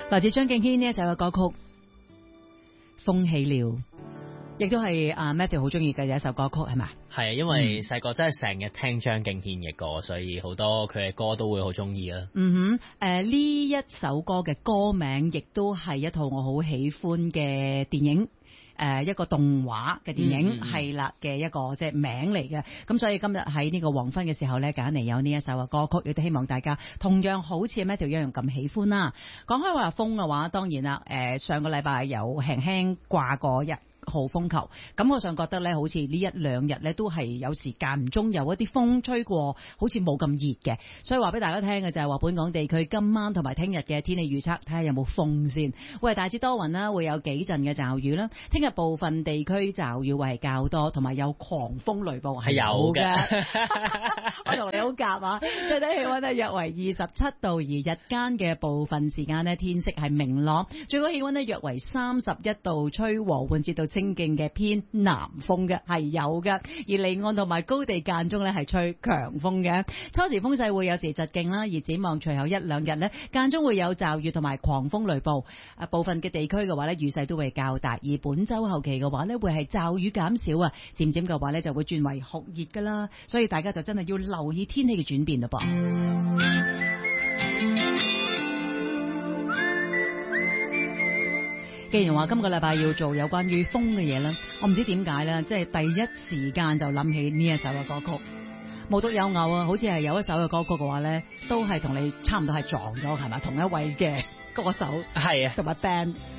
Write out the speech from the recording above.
來自張敬軒呢一首嘅歌曲《風起了》，亦都係阿 Matthew 好中意嘅一首歌曲，係咪？ 係啊，因為細個真係成日聽張敬軒嘅歌，所以好多佢嘅歌都會好中意啦。 呢一首歌嘅歌名亦都係一套我好喜歡嘅電影。一個動畫嘅電影係啦嘅一個即係名嚟嘅，咁所以今日喺呢個黃昏嘅時候呢，揀嚟有呢一首嘅歌曲，亦都希望大家同樣好似 Matthew 一樣咁喜歡啦。講開話風嘅話，當然啦，上個禮拜有輕輕掛過1號風球，咁我上覺得咧，好似呢一兩日咧都係有時間唔中有一啲風吹過，好似冇咁熱嘅，所以話俾大家聽嘅就係話本港地區今晚同埋聽日嘅天氣預測，睇下有冇風先。會係大致多雲啦，會有幾陣嘅驟雨啦。聽日部分地區驟雨會係較多，同埋有狂風雷暴係有嘅。我同你好夾啊！最低氣溫呢約為27度，而日間嘅部分時間呢天色係明朗，最高氣溫呢約為31度，吹和緩至到清勁嘅偏南風嘅係有嘅，而離岸同埋高地間中咧係吹強風嘅，初時風勢會有時疾勁啦，而展望隨後一兩日咧間中會有驟雨同埋狂風雷暴，部分嘅地區嘅話咧雨勢都會較大，而本周後期嘅話咧會係驟雨減少啊，漸漸嘅話咧就會轉為酷熱噶啦，所以大家就真係要留意天氣嘅轉變嘞噃。既然話今個禮拜要做有關於風嘅嘢咧，我唔知點解咧，即係第一時間就諗起呢一首嘅歌曲，無獨有偶啊，好似係有一首嘅歌曲嘅話咧，都係同你差唔多係撞咗，係咪？同一位嘅歌手係啊，同埋 band。